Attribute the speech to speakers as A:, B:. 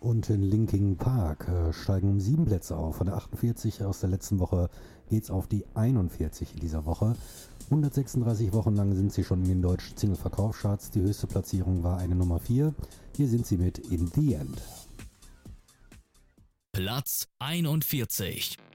A: Und in Linkin Park steigen um 7 Plätze auf. Von der 48 aus der letzten Woche geht's auf die 41 in dieser Woche. 136 Wochen lang sind sie schon in den deutschen Single-Verkaufscharts. Die höchste Platzierung war eine Nummer 4. Hier sind sie mit In the End.
B: Platz 41.